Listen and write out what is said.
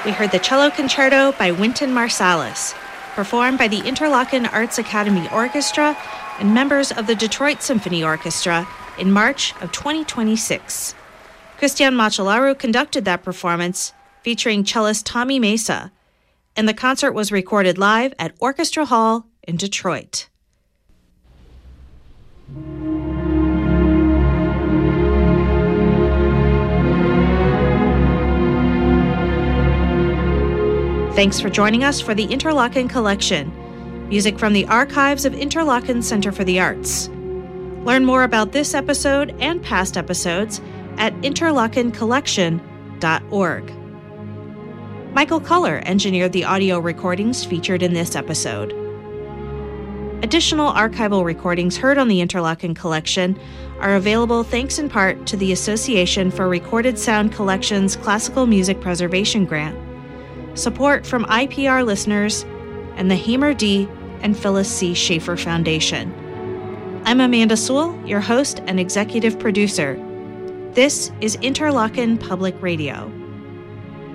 We heard the Cello Concerto by Wynton Marsalis, performed by the Interlochen Arts Academy Orchestra and members of the Detroit Symphony Orchestra in March of 2026. Cristian Machelaru conducted that performance, featuring cellist Tommy Mesa, and the concert was recorded live at Orchestra Hall in Detroit. Thanks for joining us for the Interlochen Collection, music from the archives of Interlochen Center for the Arts. Learn more about this episode and past episodes at interlochencollection.org. Michael Culler engineered the audio recordings featured in this episode. Additional archival recordings heard on the Interlochen Collection are available thanks in part to the Association for Recorded Sound Collection's Classical Music Preservation Grant, support from IPR listeners, and the Hamer D. and Phyllis C. Schaefer Foundation. I'm Amanda Sewell, your host and executive producer. This is Interlochen Public Radio.